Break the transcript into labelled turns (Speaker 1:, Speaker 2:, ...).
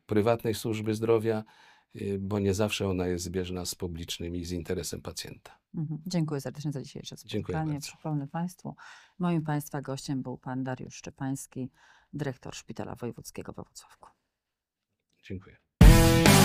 Speaker 1: prywatnej służby zdrowia, bo nie zawsze ona jest zbieżna z publicznym i z interesem pacjenta.
Speaker 2: Dziękuję serdecznie za dzisiejsze
Speaker 1: Dziękuję
Speaker 2: spotkanie.
Speaker 1: bardzo.
Speaker 2: Przypomnę Państwu, moim Państwa gościem był pan Dariusz Szczepański, dyrektor Szpitala Wojewódzkiego we Włocławku.
Speaker 1: Dziękuję.